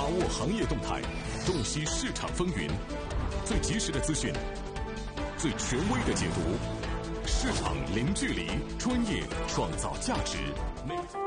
握行业动态，洞悉市场风云，最及时的资讯，最权威的解读，市场零距离，专业创造价值。